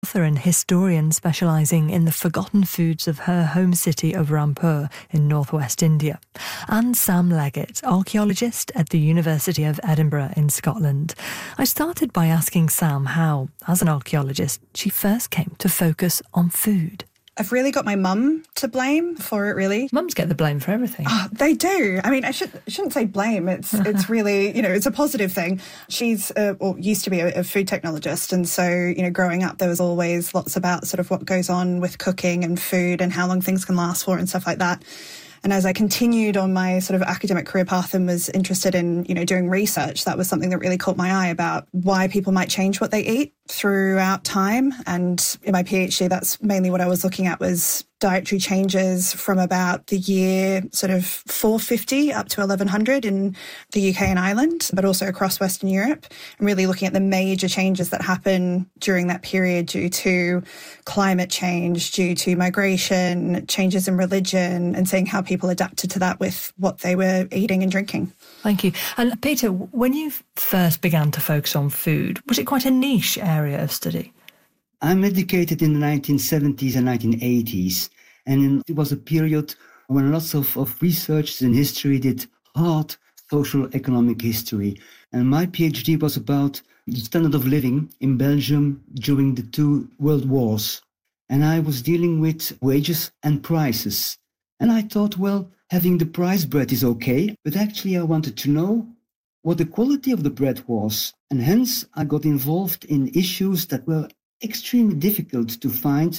author and historian specialising in the forgotten foods of her home city of Rampur in northwest India, and Sam Leggett, archaeologist at the University of Edinburgh in Scotland. I started by asking Sam how, as an archaeologist, she first came to focus on food. I've really got my mum to blame for it, really. Mums get the blame for everything. Oh, they do. I mean, I shouldn't say blame. It's really, it's a positive thing. She's, or used to be a food technologist. And so, growing up, there was always lots about sort of what goes on with cooking and food and how long things can last for and stuff like that. And as I continued on my sort of academic career path and was interested in, doing research, that was something that really caught my eye about why people might change what they eat throughout time. And in my PhD, that's mainly what I was looking at, was dietary changes from about the year sort of 450 up to 1100 in the UK and Ireland, but also across Western Europe, and really looking at the major changes that happen during that period due to climate change, due to migration, changes in religion, and seeing how people adapted to that with what they were eating and drinking. Thank you. And Peter, when you first began to focus on food, was it quite a niche area of study? I'm educated in the 1970s and 1980s, and it was a period when lots of researchers in history did hard social economic history. And my PhD was about the standard of living in Belgium during the two world wars. And I was dealing with wages and prices. And I thought, well, having the price bread is okay, but actually I wanted to know what the quality of the bread was. And hence I got involved in issues that were extremely difficult to find.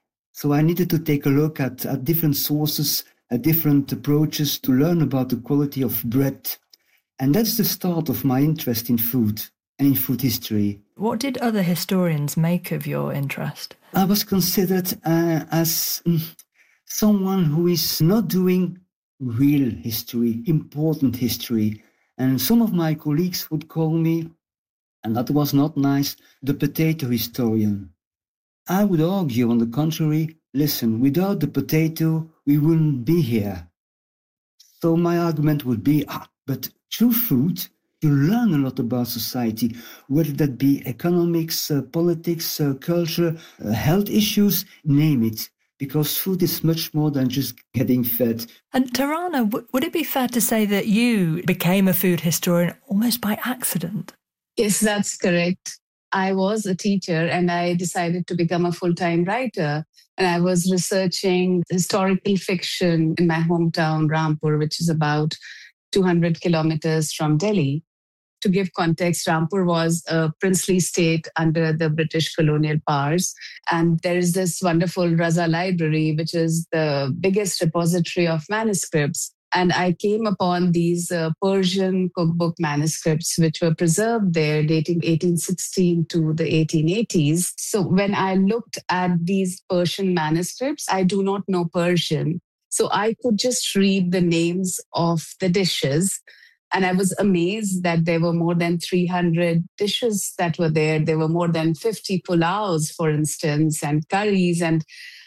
So I needed to take a look at different sources, at different approaches to learn about the quality of bread. And that's the start of my interest in food and in food history. What did other historians make of your interest? I was considered as someone who is not doing real history, important history. And some of my colleagues would call me, and that was not nice, the potato historian. I would argue, on the contrary, listen, without the potato, we wouldn't be here. So my argument would be, but through food, you learn a lot about society, whether that be economics, politics, culture, health issues, name it. Because food is much more than just getting fed. And Tarana, would it be fair to say that you became a food historian almost by accident? Yes, that's correct. I was a teacher and I decided to become a full-time writer. And I was researching historical fiction in my hometown, Rampur, which is about 200 kilometers from Delhi. To give context, Rampur was a princely state under the British colonial powers. And there is this wonderful Raza library, which is the biggest repository of manuscripts. And I came upon these Persian cookbook manuscripts, which were preserved there dating 1816 to the 1880s. So when I looked at these Persian manuscripts, I do not know Persian. So I could just read the names of the dishes. And I was amazed that there were more than 300 dishes that were there. There were more than 50 pulaus, for instance, and curries. And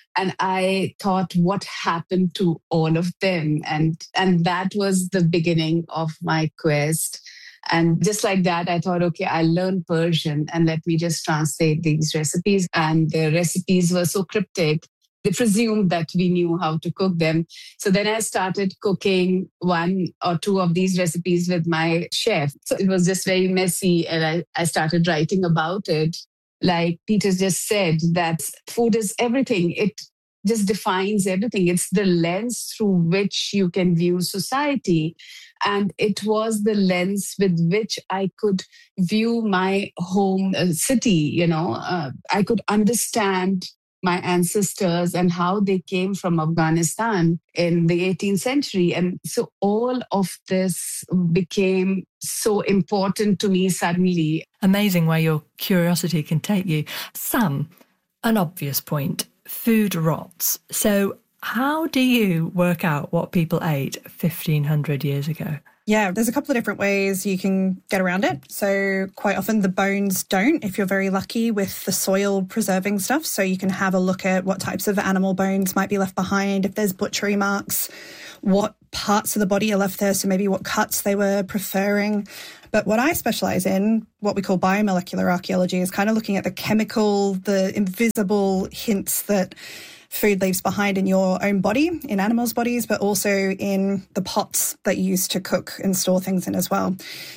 I thought, what happened to all of them? And that was the beginning of my quest. And just like that, I thought, okay, I'll learn Persian and let me just translate these recipes. And the recipes were so cryptic. They presumed that we knew how to cook them. So then I started cooking one or two of these recipes with my chef. So it was just very messy. And I started writing about it. Like Peter just said, that food is everything. It just defines everything. It's the lens through which you can view society. And it was the lens with which I could view my home city. I could understand my ancestors and how they came from Afghanistan in the 18th century. And so all of this became so important to me suddenly. Amazing where your curiosity can take you. Sam, an obvious point, food rots. So how do you work out what people ate 1,500 years ago? Yeah, there's a couple of different ways you can get around it. So quite often the bones don't, if you're very lucky with the soil preserving stuff. So you can have a look at what types of animal bones might be left behind, if there's butchery marks, what parts of the body are left there, so maybe what cuts they were preferring. But what I specialize in, what we call biomolecular archaeology, is kind of looking at the chemical, the invisible hints that food leaves behind in your own body, in animals' bodies, but also in the pots that you use to cook and store things in as well.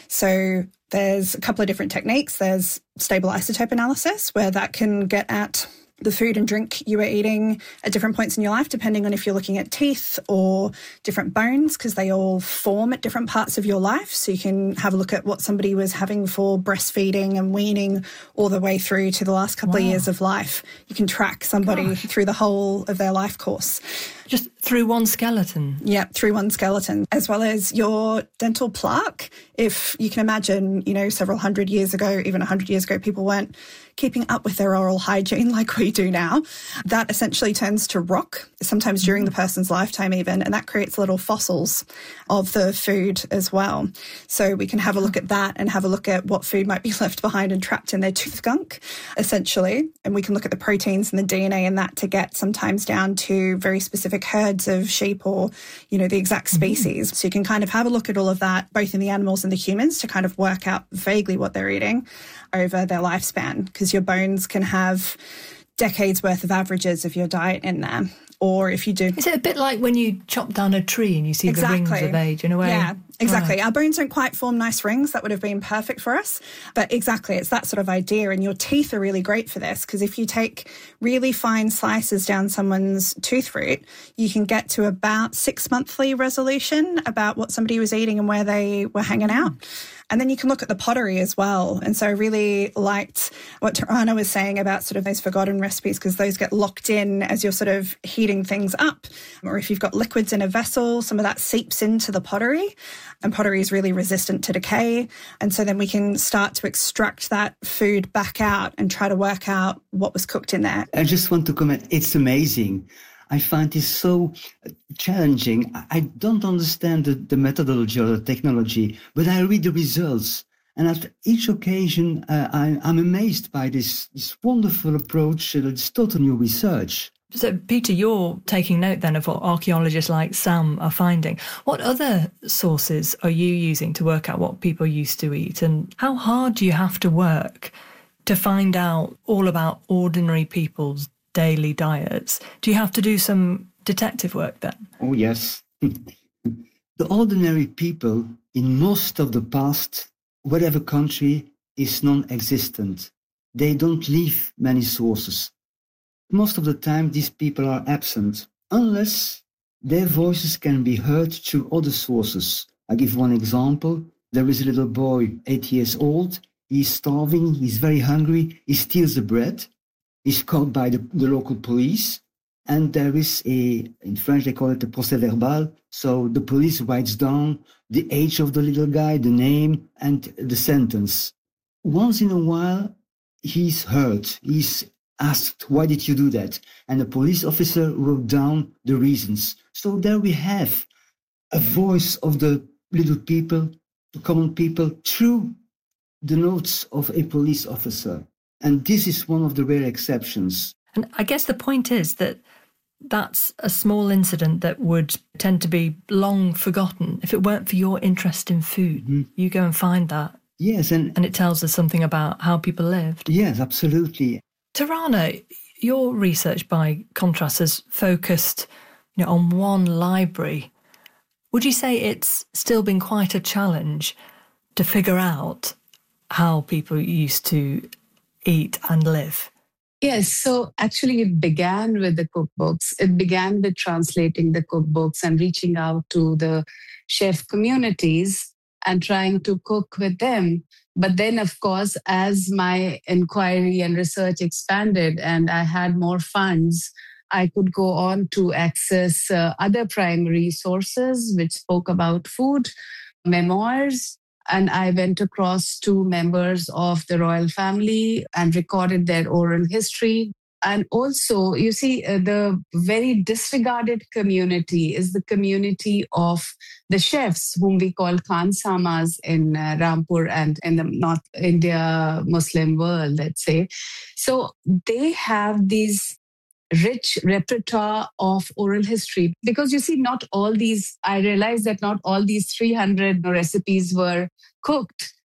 So there's a couple of different techniques. There's stable isotope analysis, where that can get at the food and drink you were eating at different points in your life, depending on if you're looking at teeth or different bones, because they all form at different parts of your life. So you can have a look at what somebody was having for breastfeeding and weaning all the way through to the last couple of years of life. You can track somebody through the whole of their life course. Just through one skeleton? Yeah, through one skeleton, as well as your dental plaque. If you can imagine, several hundred years ago, even 100 years ago, people weren't keeping up with their oral hygiene like we do now. That essentially turns to rock, sometimes during the person's lifetime even, and that creates little fossils of the food as well. So we can have a look at that and have a look at what food might be left behind and trapped in their tooth gunk, essentially. And we can look at the proteins and the DNA in that to get sometimes down to very specific herds of sheep or, the exact species. So you can kind of have a look at all of that, both in the animals and the humans, to kind of work out vaguely what they're eating over their lifespan, because your bones can have decades worth of averages of your diet in there. Or if you do... Is it a bit like when you chop down a tree and you see the rings of age in a way? Yeah, exactly. Right. Our bones don't quite form nice rings. That would have been perfect for us. But exactly, it's that sort of idea. And your teeth are really great for this, because if you take really fine slices down someone's tooth root, you can get to about 6-monthly resolution about what somebody was eating and where they were hanging out. And then you can look at the pottery as well. And so I really liked what Tarana was saying about sort of those forgotten recipes, because those get locked in as you're sort of heating things up. Or if you've got liquids in a vessel, some of that seeps into the pottery, and pottery is really resistant to decay. And so then we can start to extract that food back out and try to work out what was cooked in there. I just want to comment, it's amazing. I find this so challenging. I don't understand the methodology or the technology, but I read the results. And at each occasion, I'm amazed by this wonderful approach, this total new research. So, Peter, you're taking note then of what archaeologists like Sam are finding. What other sources are you using to work out what people used to eat? And how hard do you have to work to find out all about ordinary people's daily diets? Do you have to do some detective work then? Oh, yes. The ordinary people in most of the past, whatever country, is non-existent. They don't leave many sources. Most of the time, these people are absent, unless their voices can be heard through other sources. I give one example. There is a little boy, 8 years old. He's starving. He's very hungry. He steals the bread. He's caught by the local police. And there is in French, they call it a procès verbal. So the police writes down the age of the little guy, the name, and the sentence. Once in a while, he's heard. He's asked, why did you do that? And the police officer wrote down the reasons. So there we have a voice of the little people, the common people, through the notes of a police officer. And this is one of the rare exceptions. And I guess the point is that that's a small incident that would tend to be long forgotten. If it weren't for your interest in food, you go and find that. Yes. And it tells us something about how people lived. Yes, absolutely. Tarana, your research, by contrast, has focused on one library. Would you say it's still been quite a challenge to figure out how people used to eat and live? Yes, so actually it began with the cookbooks. It began with translating the cookbooks and reaching out to the chef communities and trying to cook with them. But then, of course, as my inquiry and research expanded and I had more funds, I could go on to access other primary sources which spoke about food, memoirs. And I went across to members of the royal family and recorded their oral history. And also, you see, the very disregarded community is the community of the chefs, whom we call Khansamas in Rampur and in the North India Muslim world, let's say. So they have these rich repertoire of oral history. Because you see, I realized that not all these 300 recipes were cooked.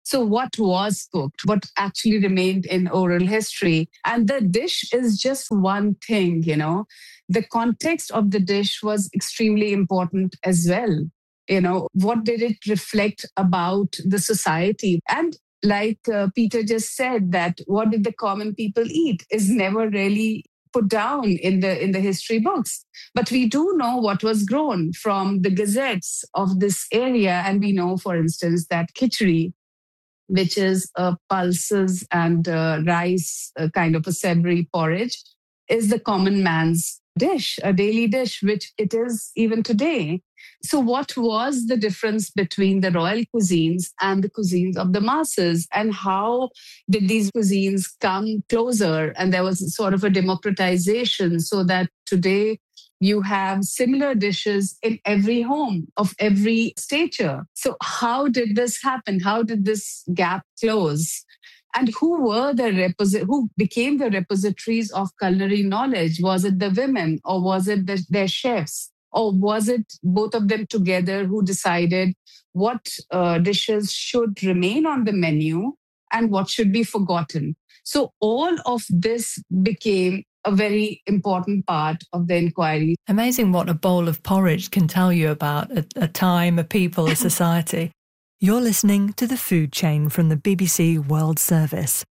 So what was cooked? What actually remained in oral history? And the dish is just one thing, The context of the dish was extremely important as well. What did it reflect about the society? And like Peter just said, that what did the common people eat is never really put down in the history books. But we do know what was grown from the gazettes of this area. And we know, for instance, that khichdi, which is pulses and rice, kind of a savory porridge, is the common man's dish, a daily dish, which it is even today. So what was the difference between the royal cuisines and the cuisines of the masses? And how did these cuisines come closer? And there was sort of a democratization so that today you have similar dishes in every home of every stature. So how did this happen? How did this gap close? And who became the repositories of culinary knowledge? Was it the women, or was it their chefs? Or was it both of them together who decided what dishes should remain on the menu and what should be forgotten? So all of this became a very important part of the inquiry. Amazing what a bowl of porridge can tell you about a time, a people, a society. You're listening to The Food Chain from the BBC World Service.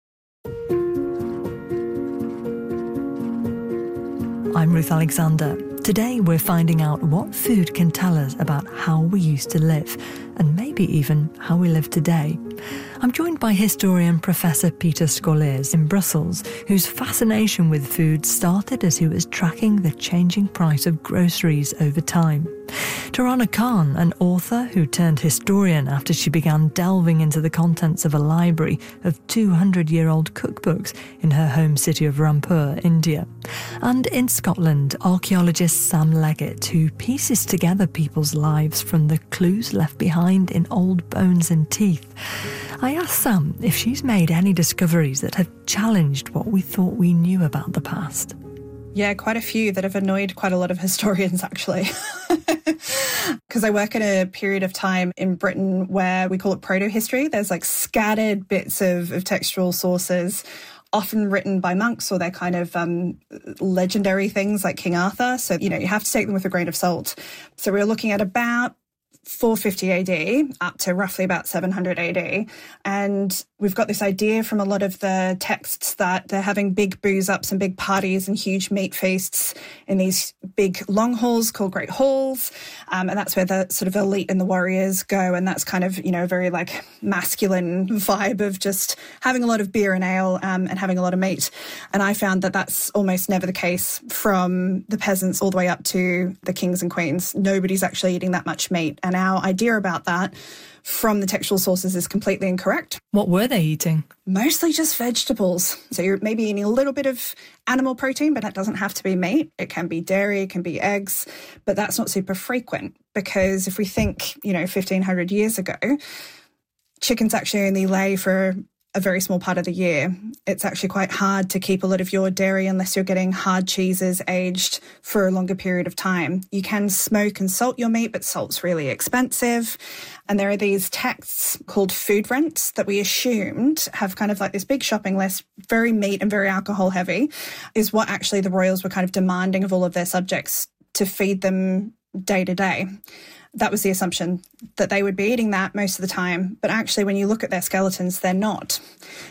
I'm Ruth Alexander. Today we're finding out what food can tell us about how we used to live, and maybe even how we live today. I'm joined by historian Professor Peter Scholleers in Brussels, whose fascination with food started as he was tracking the changing price of groceries over time. Tarana Khan, an author who turned historian after she began delving into the contents of a library of 200-year-old cookbooks in her home city of Rampur, India. And in Scotland, archaeologist Sam Leggett, who pieces together people's lives from the clues left behind in old bones and teeth. I asked Sam if she's made any discoveries that have challenged what we thought we knew about the past. Yeah, quite a few that have annoyed quite a lot of historians, actually. Because I work in a period of time in Britain where we call it proto-history. There's like scattered bits of textual sources, often written by monks, or they're kind of legendary things like King Arthur. So, you have to take them with a grain of salt. So we're looking at about 450 AD up to roughly about 700 AD. And we've got this idea from a lot of the texts that they're having big booze-ups and big parties and huge meat feasts in these big long halls called Great Halls. And that's where the sort of elite and the warriors go. And that's kind of, a very like masculine vibe of just having a lot of beer and ale and having a lot of meat. And I found that that's almost never the case from the peasants all the way up to the kings and queens. Nobody's actually eating that much meat. And our idea about that from the textual sources is completely incorrect. What were they eating? Mostly just vegetables. So you're maybe eating a little bit of animal protein, but that doesn't have to be meat. It can be dairy, it can be eggs, but that's not super frequent because if we think, 1,500 years ago, chickens actually only lay for a very small part of the year. It's actually quite hard to keep a lot of your dairy unless you're getting hard cheeses aged for a longer period of time. You can smoke and salt your meat, but salt's really expensive. And there are these texts called food rents that we assumed have kind of like this big shopping list, very meat and very alcohol heavy, is what actually the royals were kind of demanding of all of their subjects to feed them day to day. That was the assumption, that they would be eating that most of the time. But actually, when you look at their skeletons, they're not.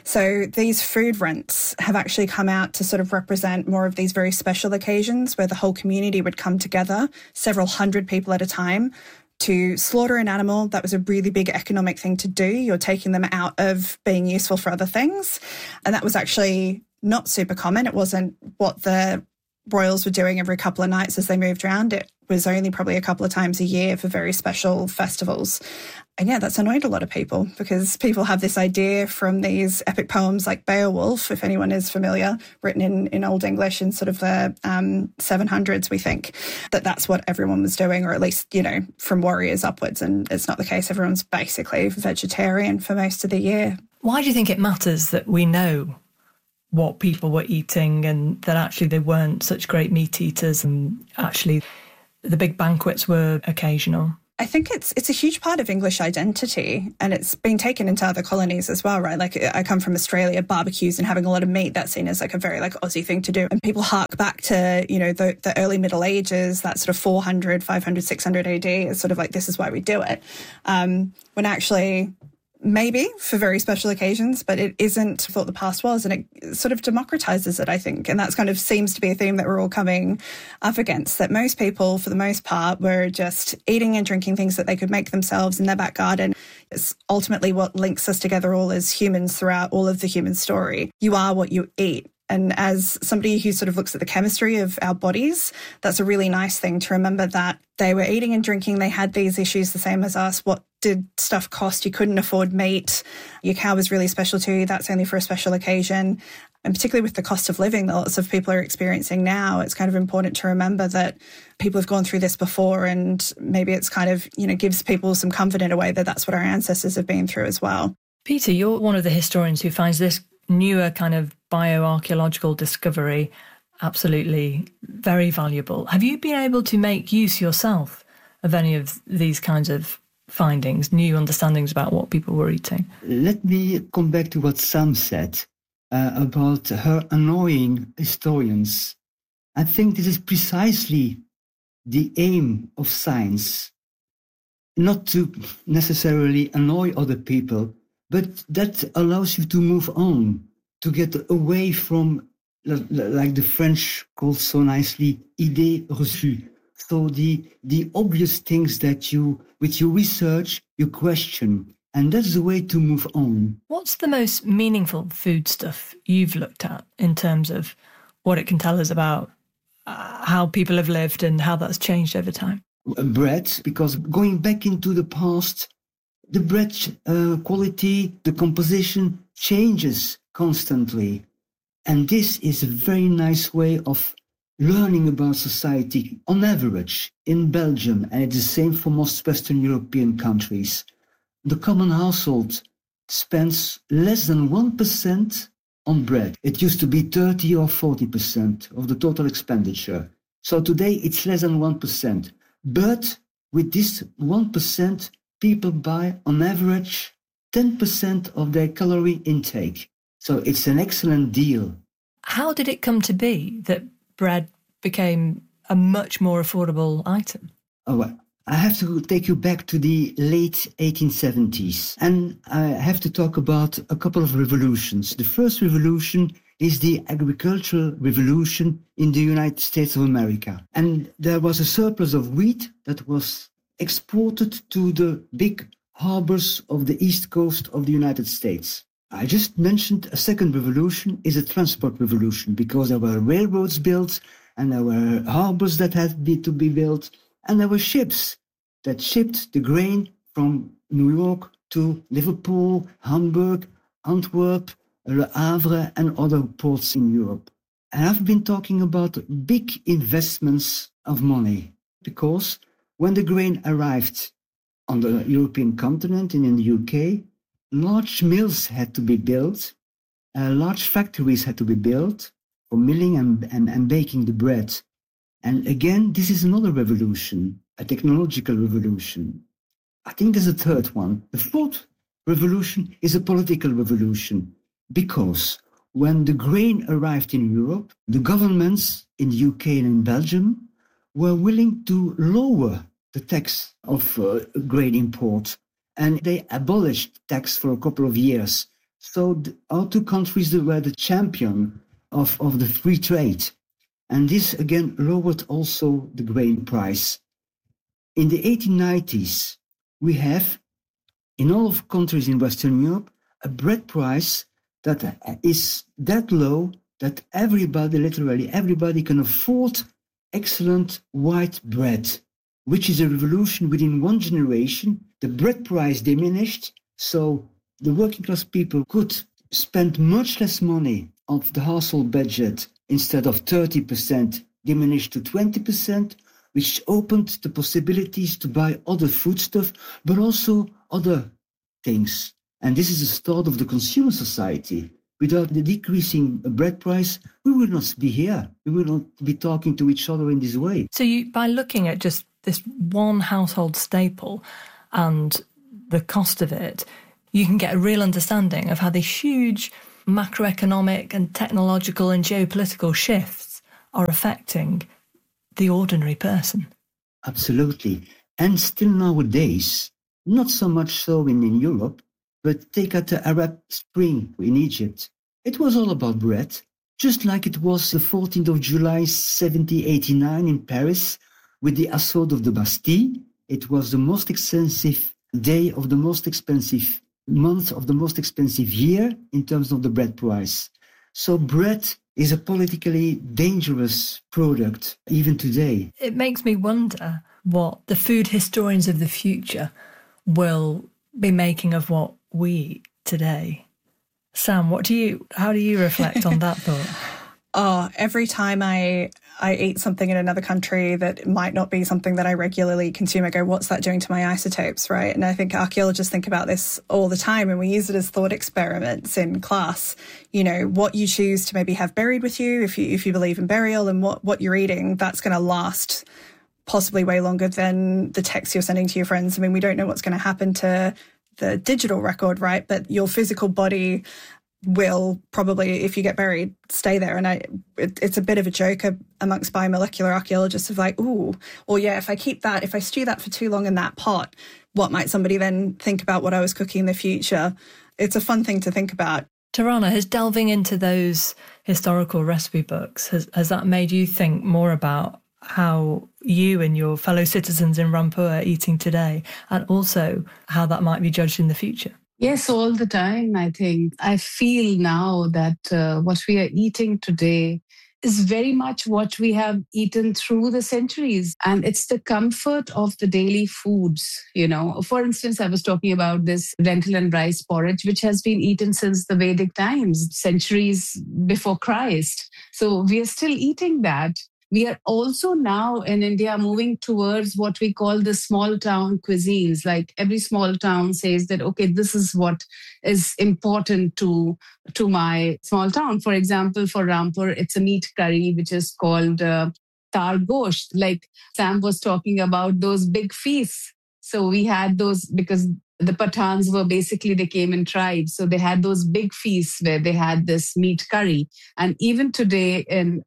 So these food rents have actually come out to sort of represent more of these very special occasions where the whole community would come together, several hundred people at a time, to slaughter an animal. That was a really big economic thing to do. You're taking them out of being useful for other things. And that was actually not super common. It wasn't what the royals were doing every couple of nights as they moved around. It was only probably a couple of times a year for very special festivals. And yeah, that's annoyed a lot of people because people have this idea from these epic poems like Beowulf, if anyone is familiar, written in Old English in sort of the 700s, we think, that that's what everyone was doing, or at least, from warriors upwards. And it's not the case. Everyone's basically vegetarian for most of the year. Why do you think it matters that we know what people were eating and that actually they weren't such great meat eaters and actually the big banquets were occasional? I think it's a huge part of English identity, and it's been taken into other colonies as well, right? Like I come from Australia, barbecues and having a lot of meat, that's seen as like a very like Aussie thing to do. And people hark back to, you know, the early Middle Ages, that sort of 400, 500, 600 AD is sort of like, this is why we do it. When actually, maybe for very special occasions, but it isn't what the past was, and it sort of democratizes it, I think. And that's kind of seems to be a theme that we're all coming up against, that most people, for the most part, were just eating and drinking things that they could make themselves in their back garden. It's ultimately what links us together all as humans throughout all of the human story. You are what you eat. And as somebody who sort of looks at the chemistry of our bodies, that's a really nice thing to remember, that they were eating and drinking. They had these issues the same as us. What did stuff cost? You couldn't afford meat. Your cow was really special to you. That's only for a special occasion. And particularly with the cost of living that lots of people are experiencing now, it's kind of important to remember that people have gone through this before, and maybe it's kind of, you know, gives people some comfort in a way that that's what our ancestors have been through as well. Peter, you're one of the historians who finds this newer kind of bioarchaeological discovery absolutely very valuable. Have you been able to make use yourself of any of these kinds of findings, new understandings about what people were eating? Let me come back to what Sam said about her annoying historians. I think this is precisely the aim of science, not to necessarily annoy other people, but that allows you to move on, to get away from, like the French call so nicely, idées reçues. So the obvious things that with your research, you question, and that's the way to move on. What's the most meaningful food stuff you've looked at in terms of what it can tell us about how people have lived and how that's changed over time? Bread, because going back into the past, the bread quality, the composition changes constantly. And this is a very nice way of learning about society on average in Belgium, and it's the same for most Western European countries. The common household spends less than 1% on bread. It used to be 30 or 40% of the total expenditure. So today it's less than 1%. But with this 1%, people buy, on average, 10% of their calorie intake. So it's an excellent deal. How did it come to be that bread became a much more affordable item? Oh, well, I have to take you back to the late 1870s. And I have to talk about a couple of revolutions. The first revolution is the agricultural revolution in the United States of America. And there was a surplus of wheat that was exported to the big harbors of the east coast of the United States. I just mentioned a second revolution is a transport revolution, because there were railroads built and there were harbors that had to be built, and there were ships that shipped the grain from New York to Liverpool, Hamburg, Antwerp, Le Havre, and other ports in Europe. And I've been talking about big investments of money, because when the grain arrived on the European continent and in the UK, large mills had to be built, large factories had to be built for milling and baking the bread. And again, this is another revolution, a technological revolution. I think there's a third one. The fourth revolution is a political revolution, because when the grain arrived in Europe, the governments in the UK and in Belgium were willing to lower the tax of grain import, and they abolished tax for a couple of years. So our two countries were the champion of the free trade. And this again lowered also the grain price. In the 1890s, we have, in all of countries in Western Europe, a bread price that is that low that literally everybody can afford excellent white bread, which is a revolution within one generation. The bread price diminished, so the working class people could spend much less money of the household budget. Instead of 30%, diminished to 20%, which opened the possibilities to buy other foodstuff, but also other things. And this is the start of the consumer society. Without the decreasing bread price, we will not be here. We will not be talking to each other in this way. So by looking at just this one household staple and the cost of it, you can get a real understanding of how these huge macroeconomic and technological and geopolitical shifts are affecting the ordinary person. Absolutely. And still nowadays, not so much so in Europe, but take out the Arab Spring in Egypt. It was all about bread, just like it was the 14th of July 1789 in Paris with the assault of the Bastille. It was the most expensive day of the most expensive month of the most expensive year in terms of the bread price. So bread is a politically dangerous product even today. It makes me wonder what the food historians of the future will be making of what we eat today. Sam, how do you reflect on that thought? Every time I eat something in another country that might not be something that I regularly consume, I go, what's that doing to my isotopes, right? And I think archaeologists think about this all the time, and we use it as thought experiments in class. You know, what you choose to maybe have buried with you, if you believe in burial, and what you're eating, that's going to last possibly way longer than the text you're sending to your friends. I mean, we don't know what's going to happen to the digital record, right? But your physical body will probably, if you get buried, stay there. And it's a bit of a joke amongst biomolecular archaeologists of like, ooh, well, yeah, if I stew that for too long in that pot, what might somebody then think about what I was cooking in the future? It's a fun thing to think about. Tarana, has delving into those historical recipe books, has that made you think more about how you and your fellow citizens in Rampur are eating today, and also how that might be judged in the future? Yes, all the time, I think. I feel now that what we are eating today is very much what we have eaten through the centuries. And it's the comfort of the daily foods, you know. For instance, I was talking about this lentil and rice porridge, which has been eaten since the Vedic times, centuries before Christ. So we are still eating that. We are also now in India moving towards what we call the small town cuisines. Like every small town says that, okay, this is what is important to my small town. For example, for Rampur, it's a meat curry, which is called tar gosht. Like Sam was talking about those big feasts. So we had those because the Pathans were basically, they came in tribes. So they had those big feasts where they had this meat curry. And even today in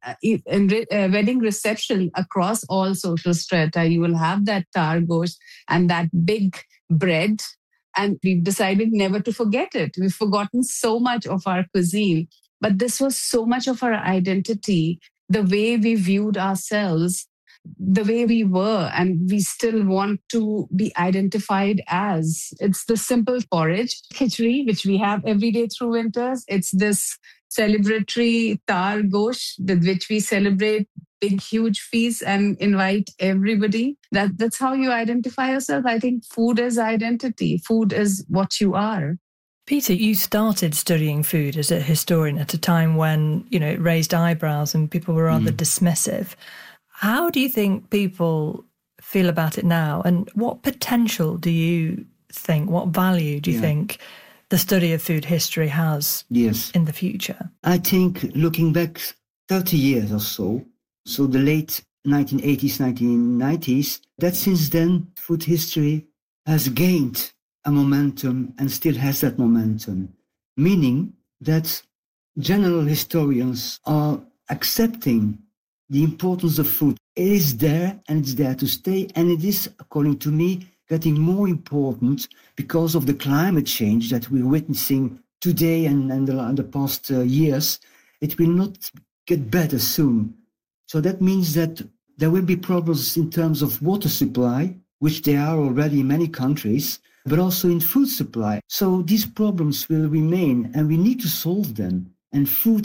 wedding reception across all social strata, you will have that tar gosht and that big bread. And we've decided never to forget it. We've forgotten so much of our cuisine, but this was so much of our identity, the way we viewed ourselves, the way we were, and we still want to be identified as. It's the simple porridge, khichdi, which we have every day through winters. It's this celebratory tar gosht, with which we celebrate big, huge feasts and invite everybody. That's how you identify yourself. I think food is identity. Food is what you are. Peter, you started studying food as a historian at a time when, you know, it raised eyebrows and people were rather dismissive. How do you think people feel about it now? And what potential do you think, what value do you think the study of food history has in the future? I think looking back 30 years or so the late 1980s, 1990s, that since then food history has gained a momentum and still has that momentum, meaning that general historians are accepting the importance of food. It is there and it's there to stay. And it is, according to me, getting more important because of the climate change that we're witnessing today and the past years. It will not get better soon. So that means that there will be problems in terms of water supply, which there are already in many countries, but also in food supply. So these problems will remain and we need to solve them. And food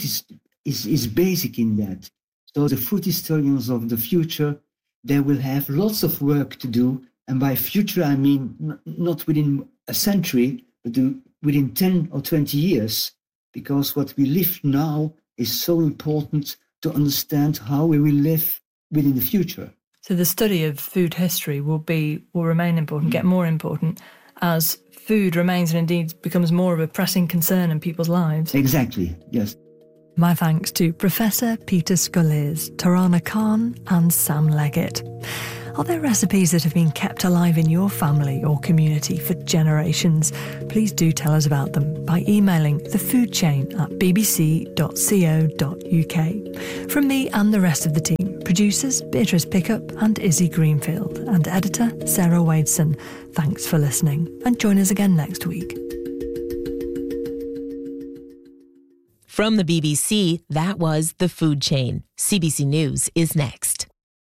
is basic in that. So the food historians of the future, they will have lots of work to do. And by future, I mean not within a century, but within 10 or 20 years. Because what we live now is so important to understand how we will live within the future. So the study of food history will remain important, get more important, as food remains and indeed becomes more of a pressing concern in people's lives. Exactly, yes. My thanks to Professor Peter Scolese, Tarana Khan and Sam Leggett. Are there recipes that have been kept alive in your family or community for generations? Please do tell us about them by emailing thefoodchain@bbc.co.uk. From me and the rest of the team, producers Beatrice Pickup and Izzy Greenfield, and editor Sarah Wadeson, thanks for listening, and join us again next week. From the BBC, that was The Food Chain. CBC News is next.